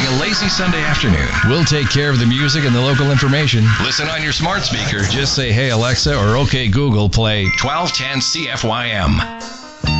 a lazy Sunday afternoon. We'll take care of the music and the local information. Listen on your smart speaker. Just say, hey, Alexa, or okay, Google, play 1210 CFYM.